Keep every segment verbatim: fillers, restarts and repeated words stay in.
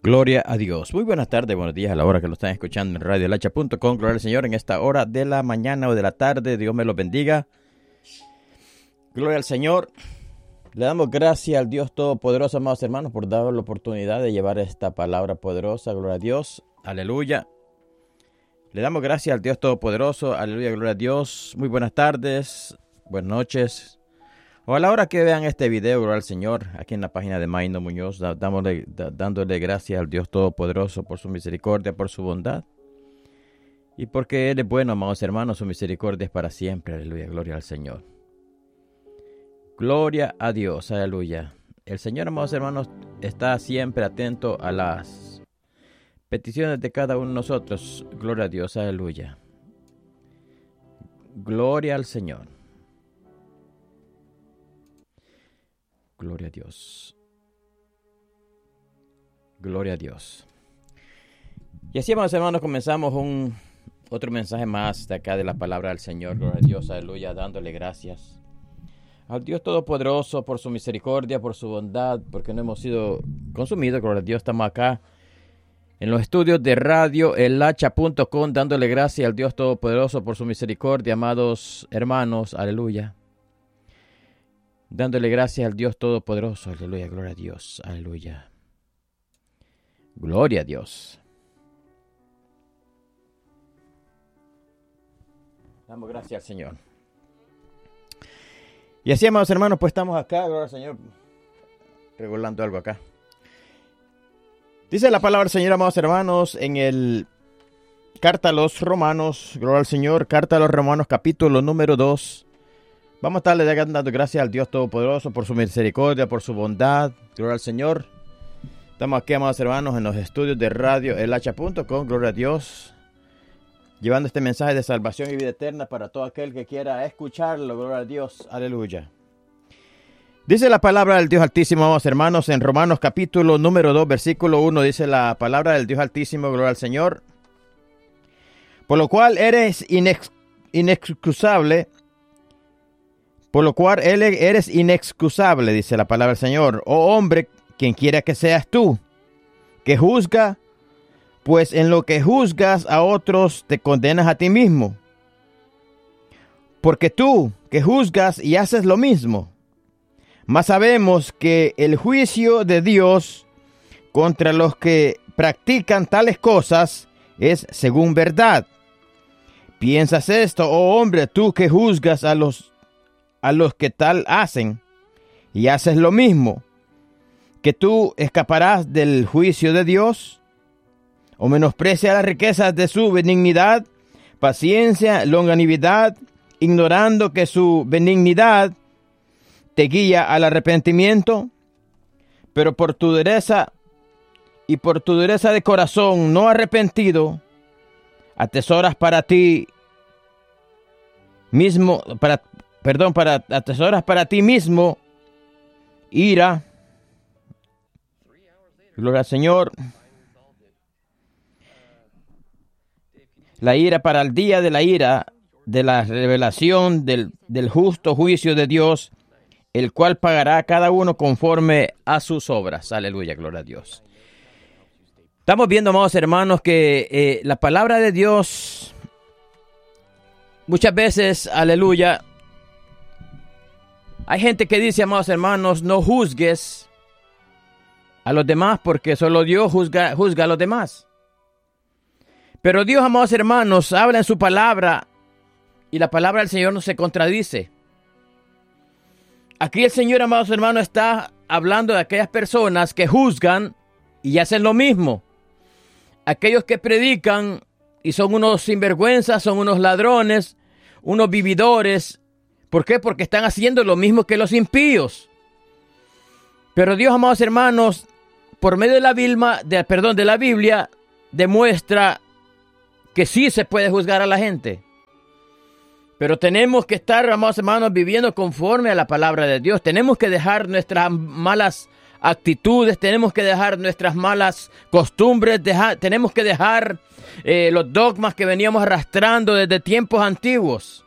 Gloria a Dios. Muy buenas tardes, buenos días a la hora que lo están escuchando en radio el hacha punto com. Gloria al Señor en esta hora de la mañana o de la tarde. Dios me los bendiga. Gloria al Señor. Le damos gracias al Dios Todopoderoso, amados hermanos, por darnos la oportunidad de llevar esta palabra poderosa. Gloria a Dios. Aleluya. Le damos gracias al Dios Todopoderoso. Aleluya, gloria a Dios. Muy buenas tardes, buenas noches. O a la hora que vean este video, gloria al Señor, aquí en la página de Maino Muñoz, dándole, dándole gracias al Dios Todopoderoso por su misericordia, por su bondad. Y porque Él es bueno, amados hermanos, su misericordia es para siempre. Aleluya, gloria al Señor. Gloria a Dios, aleluya. El Señor, amados hermanos, está siempre atento a las peticiones de cada uno de nosotros. Gloria a Dios, aleluya. Gloria al Señor. Gloria a Dios. Gloria a Dios. Y así, amados hermanos, comenzamos un otro mensaje más de acá de la palabra del Señor. Gloria a Dios, aleluya, dándole gracias al Dios Todopoderoso por su misericordia, por su bondad, porque no hemos sido consumidos. Gloria a Dios, estamos acá en los estudios de radio el hacha punto com, dándole gracias al Dios Todopoderoso por su misericordia, amados hermanos, aleluya. Dándole gracias al Dios Todopoderoso, aleluya, gloria a Dios, aleluya. Gloria a Dios. Damos gracias al Señor. Y así, amados hermanos, pues estamos acá, gloria al Señor, regulando algo acá. Dice la palabra del Señor, amados hermanos, en el Carta a los Romanos, gloria al Señor, Carta a los Romanos, capítulo número dos. Vamos a estarle dando gracias al Dios Todopoderoso por su misericordia, por su bondad. Gloria al Señor. Estamos aquí, amados hermanos, en los estudios de radio el hacha punto com. Gloria a Dios. Llevando este mensaje de salvación y vida eterna para todo aquel que quiera escucharlo. Gloria a Dios. Aleluya. Dice la palabra del Dios Altísimo, amados hermanos, en Romanos capítulo número dos, versículo uno. Dice la palabra del Dios Altísimo, gloria al Señor. Por lo cual eres inex- inexcusable. Por lo cual él eres inexcusable, dice la palabra del Señor. Oh hombre, quien quiera que seas tú, que juzga, pues en lo que juzgas a otros te condenas a ti mismo. Porque tú, que juzgas y haces lo mismo, mas sabemos que el juicio de Dios contra los que practican tales cosas es según verdad. ¿Piensas esto, oh hombre, tú que juzgas a los a los que tal hacen, y haces lo mismo, que tú escaparás del juicio de Dios? ¿O menosprecia las riquezas de su benignidad, paciencia, longanimidad, ignorando que su benignidad te guía al arrepentimiento? Pero por tu dureza y por tu dureza de corazón no arrepentido, atesoras para ti mismo, para Perdón, para atesoras para ti mismo ira. Gloria al Señor. La ira para el día de la ira, de la revelación del, del justo juicio de Dios, el cual pagará a cada uno conforme a sus obras. Aleluya, gloria a Dios. Estamos viendo, amados hermanos, que eh, la palabra de Dios, muchas veces, aleluya, hay gente que dice, amados hermanos, no juzgues a los demás porque solo Dios juzga, juzga a los demás. Pero Dios, amados hermanos, habla en su palabra y la palabra del Señor no se contradice. Aquí el Señor, amados hermanos, está hablando de aquellas personas que juzgan y hacen lo mismo. Aquellos que predican y son unos sinvergüenzas, son unos ladrones, unos vividores. ¿Por qué? Porque están haciendo lo mismo que los impíos. Pero Dios, amados hermanos, por medio de la Biblia, de, perdón, de la Biblia, demuestra que sí se puede juzgar a la gente. Pero tenemos que estar, amados hermanos, viviendo conforme a la palabra de Dios. Tenemos que dejar nuestras malas actitudes, tenemos que dejar nuestras malas costumbres, dejar, tenemos que dejar eh, los dogmas que veníamos arrastrando desde tiempos antiguos.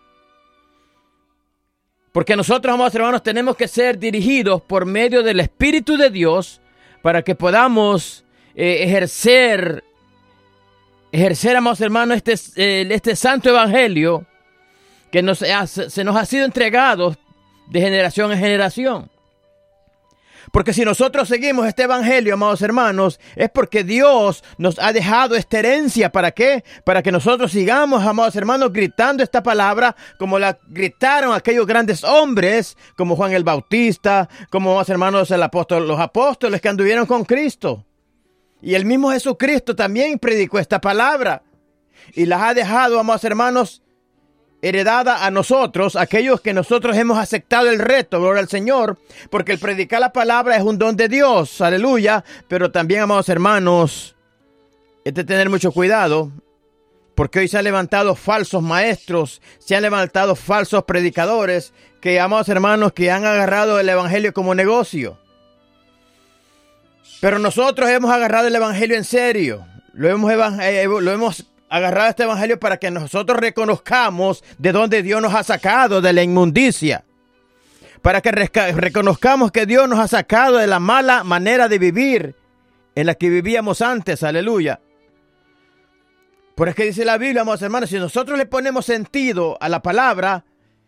Porque nosotros, amados hermanos, tenemos que ser dirigidos por medio del Espíritu de Dios para que podamos eh, ejercer, ejercer, amados hermanos, este, eh, este santo evangelio que nos ha, se nos ha sido entregado de generación en generación. Porque si nosotros seguimos este evangelio, amados hermanos, es porque Dios nos ha dejado esta herencia. ¿Para qué? Para que nosotros sigamos, amados hermanos, gritando esta palabra como la gritaron aquellos grandes hombres, como Juan el Bautista, como, amados hermanos, el apóstol, los apóstoles que anduvieron con Cristo. Y el mismo Jesucristo también predicó esta palabra y las ha dejado, amados hermanos, heredada a nosotros, aquellos que nosotros hemos aceptado el reto, gloria al Señor, porque el predicar la palabra es un don de Dios, aleluya, pero también, amados hermanos, es de tener mucho cuidado, porque hoy se han levantado falsos maestros, se han levantado falsos predicadores, que, amados hermanos, que han agarrado el evangelio como negocio. Pero nosotros hemos agarrado el evangelio en serio, lo hemos, eh, lo hemos agarrar este evangelio para que nosotros reconozcamos de dónde Dios nos ha sacado de la inmundicia. Para que reconozcamos que Dios nos ha sacado de la mala manera de vivir en la que vivíamos antes. Aleluya. Por eso que dice la Biblia, amados hermanos, si nosotros le ponemos sentido a la palabra,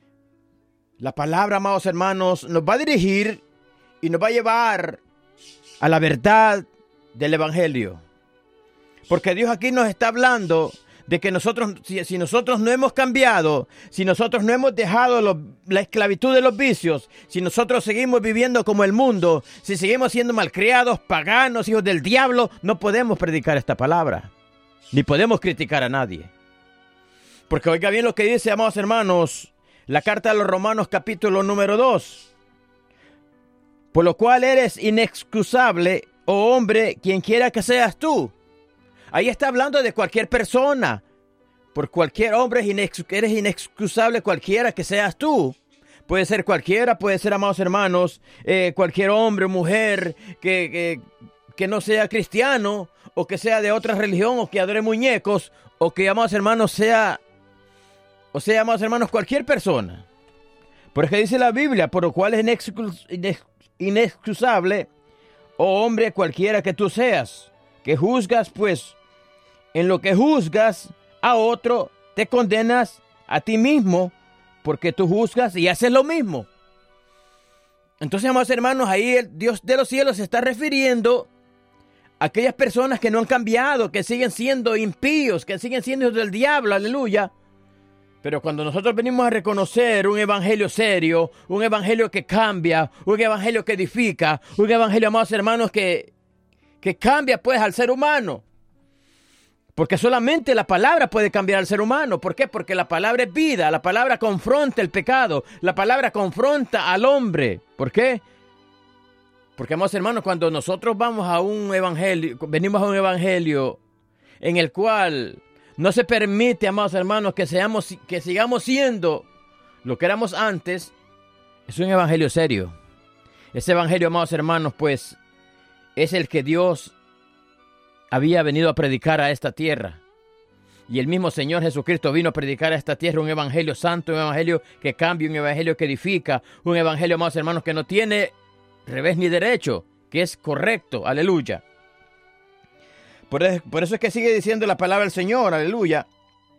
la palabra, amados hermanos, nos va a dirigir y nos va a llevar a la verdad del evangelio. Porque Dios aquí nos está hablando de que nosotros, si, si nosotros no hemos cambiado, si nosotros no hemos dejado lo, la esclavitud de los vicios, si nosotros seguimos viviendo como el mundo, si seguimos siendo malcriados, paganos, hijos del diablo, no podemos predicar esta palabra, ni podemos criticar a nadie. Porque oiga bien lo que dice, amados hermanos, la carta a los Romanos capítulo número dos. Por lo cual eres inexcusable, oh hombre, quien quiera que seas tú. Ahí está hablando de cualquier persona. Por cualquier hombre eres inexcusable cualquiera que seas tú. Puede ser cualquiera, puede ser, amados hermanos, eh, cualquier hombre o mujer que, que, que no sea cristiano o que sea de otra religión o que adore muñecos o que, amados hermanos, sea, o sea, amados hermanos, cualquier persona. Por eso dice la Biblia, por lo cual es inexcus, inex, inexcusable, oh hombre, cualquiera que tú seas, que juzgas, pues, en lo que juzgas a otro, te condenas a ti mismo, porque tú juzgas y haces lo mismo. Entonces, amados hermanos, ahí el Dios de los cielos se está refiriendo a aquellas personas que no han cambiado, que siguen siendo impíos, que siguen siendo hijos del diablo, aleluya. Pero cuando nosotros venimos a reconocer un evangelio serio, un evangelio que cambia, un evangelio que edifica, un evangelio, amados hermanos, que que cambia pues al ser humano. Porque solamente la palabra puede cambiar al ser humano. ¿Por qué? Porque la palabra es vida, la palabra confronta el pecado, la palabra confronta al hombre. ¿Por qué? Porque, amados hermanos, cuando nosotros vamos a un evangelio, venimos a un evangelio en el cual no se permite, amados hermanos, que seamos, que sigamos siendo lo que éramos antes, es un evangelio serio. Ese evangelio, amados hermanos, pues, es el que Dios había venido a predicar a esta tierra. Y el mismo Señor Jesucristo vino a predicar a esta tierra un evangelio santo, un evangelio que cambia, un evangelio que edifica, un evangelio, amados hermanos, que no tiene revés ni derecho, que es correcto, aleluya. Por eso, por eso es que sigue diciendo la palabra del Señor, aleluya.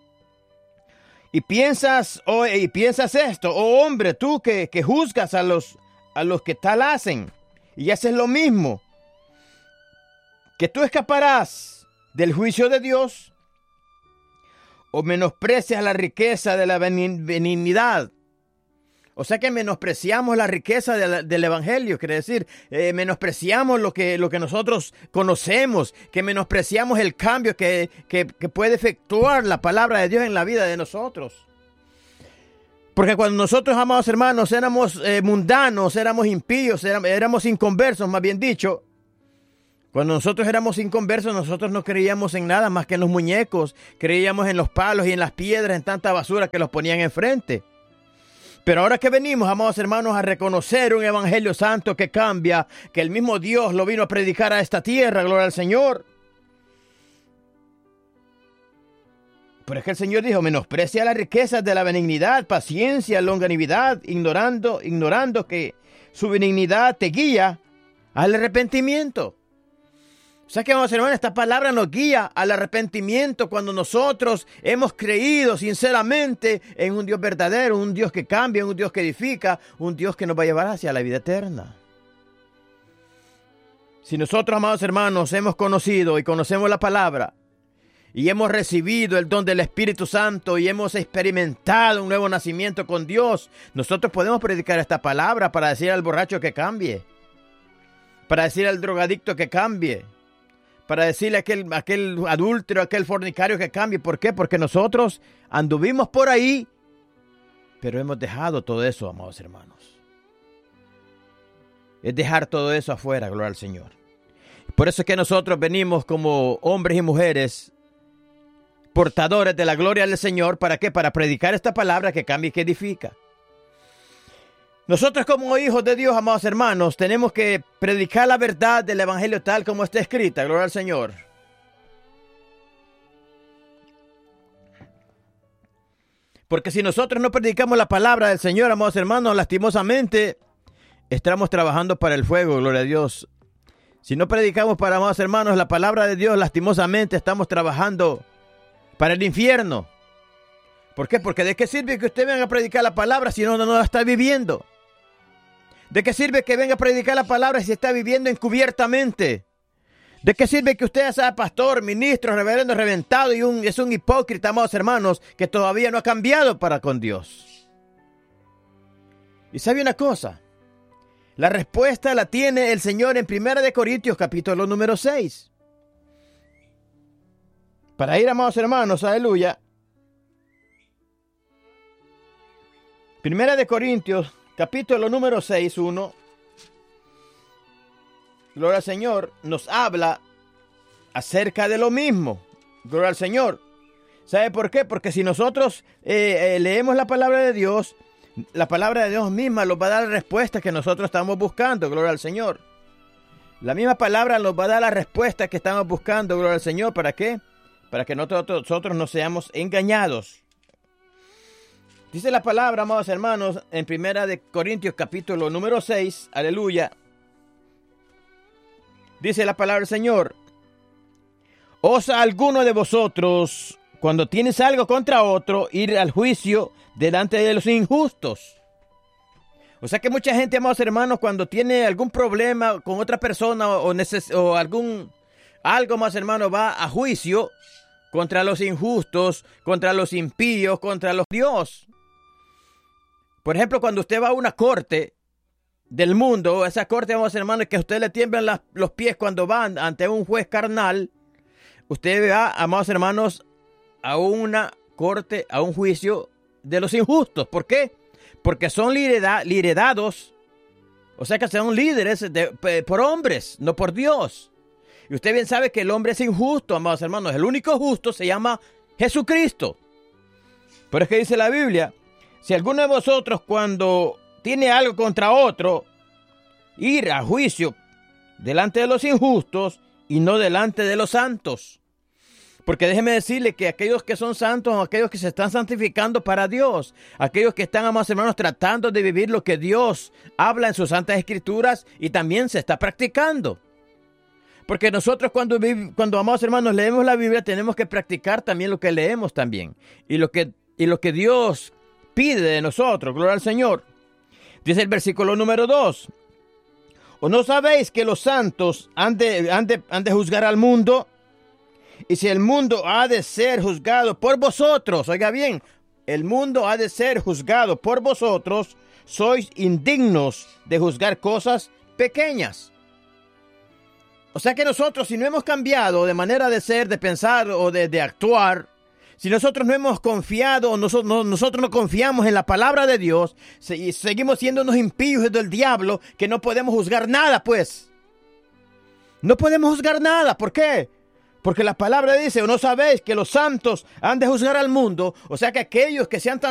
Y piensas, oh, y piensas esto, oh hombre, tú que, que juzgas a los, a los que tal hacen, y haces lo mismo, que tú escaparás del juicio de Dios, o menosprecias la riqueza de la benignidad. O sea que menospreciamos la riqueza de la, del evangelio, quiere decir, eh, menospreciamos lo que, lo que nosotros conocemos, que menospreciamos el cambio que, que, que puede efectuar la palabra de Dios en la vida de nosotros. Porque cuando nosotros, amados hermanos, éramos eh, mundanos, éramos impíos, éramos, éramos inconversos, más bien dicho, cuando nosotros éramos inconversos, nosotros no creíamos en nada más que en los muñecos. Creíamos en los palos y en las piedras, en tanta basura que los ponían enfrente. Pero ahora que venimos, amados hermanos, a reconocer un evangelio santo que cambia, que el mismo Dios lo vino a predicar a esta tierra, gloria al Señor. Pero es que el Señor dijo, menosprecia las riquezas de la benignidad, paciencia, longanimidad, ignorando, ignorando que su benignidad te guía al arrepentimiento. O sea que, vamos hermanos, esta palabra nos guía al arrepentimiento cuando nosotros hemos creído sinceramente en un Dios verdadero, un Dios que cambia, un Dios que edifica, un Dios que nos va a llevar hacia la vida eterna. Si nosotros, amados hermanos, hemos conocido y conocemos la palabra y hemos recibido el don del Espíritu Santo y hemos experimentado un nuevo nacimiento con Dios, nosotros podemos predicar esta palabra para decir al borracho que cambie, para decir al drogadicto que cambie, para decirle a aquel, aquel adúltero, aquel fornicario que cambie. ¿Por qué? Porque nosotros anduvimos por ahí, pero hemos dejado todo eso, amados hermanos. Es dejar todo eso afuera, gloria al Señor. Por eso es que nosotros venimos como hombres y mujeres portadores de la gloria del Señor. ¿Para qué? Para predicar esta palabra que cambia y que edifica. Nosotros como hijos de Dios, amados hermanos, tenemos que predicar la verdad del Evangelio tal como está escrita. Gloria al Señor. Porque si nosotros no predicamos la palabra del Señor, amados hermanos, lastimosamente estamos trabajando para el fuego. Gloria a Dios. Si no predicamos para, amados hermanos, la palabra de Dios, lastimosamente estamos trabajando para el infierno. ¿Por qué? Porque ¿de qué sirve que usted venga a predicar la palabra si no, no la está viviendo? ¿De qué sirve que venga a predicar la palabra si está viviendo encubiertamente? ¿De qué sirve que usted sea pastor, ministro, reverendo, reventado y un, es un hipócrita, amados hermanos, que todavía no ha cambiado para con Dios? Y sabe una cosa, la respuesta la tiene el Señor en Primera de Corintios, capítulo número seis. Para ir, amados hermanos, aleluya. Primera de Corintios, capítulo número seis, uno. Gloria al Señor, nos habla acerca de lo mismo. Gloria al Señor. ¿Sabe por qué? Porque si nosotros eh, eh, leemos la palabra de Dios, la palabra de Dios misma nos va a dar la respuesta que nosotros estamos buscando. Gloria al Señor. La misma palabra nos va a dar la respuesta que estamos buscando. Gloria al Señor. ¿Para qué? Para que nosotros, nosotros no seamos engañados. Dice la palabra, amados hermanos, en Primera de Corintios, capítulo número seis, aleluya. Dice la palabra del Señor: ¿osa alguno de vosotros, cuando tienes algo contra otro, ir al juicio delante de los injustos? O sea que mucha gente, amados hermanos, cuando tiene algún problema con otra persona o, neces- o algún algo, más hermanos, va a juicio contra los injustos, contra los impíos, contra los Dios. Por ejemplo, cuando usted va a una corte del mundo, esa corte, amados hermanos, que a usted le tiemblan las, los pies cuando van ante un juez carnal, usted va, amados hermanos, a una corte, a un juicio de los injustos. ¿Por qué? Porque son lidera, liderados, o sea que son líderes de, por hombres, no por Dios. Y usted bien sabe que el hombre es injusto, amados hermanos. El único justo se llama Jesucristo. Pero es que dice la Biblia: si alguno de vosotros, cuando tiene algo contra otro, ir a juicio delante de los injustos y no delante de los santos. Porque déjeme decirle que aquellos que son santos son aquellos que se están santificando para Dios. Aquellos que están, amados hermanos, tratando de vivir lo que Dios habla en sus santas escrituras y también se está practicando. Porque nosotros cuando, cuando, amados hermanos, leemos la Biblia, tenemos que practicar también lo que leemos también. Y lo que, y lo que Dios pide de nosotros. Gloria al Señor. Dice el versículo número dos: ¿o no sabéis que los santos han de, han de, han de juzgar al mundo? Y si el mundo ha de ser juzgado por vosotros, oiga bien, el mundo ha de ser juzgado por vosotros, sois indignos de juzgar cosas pequeñas. O sea que nosotros, si no hemos cambiado de manera de ser, de pensar o de, de actuar, si nosotros no hemos confiado, nosotros no, nosotros no confiamos en la palabra de Dios, y seguimos siendo unos impíos del diablo, que no podemos juzgar nada, pues. No podemos juzgar nada. ¿Por qué? Porque la palabra dice: ¿o no sabéis que los santos han de juzgar al mundo? O sea que aquellos que sean tan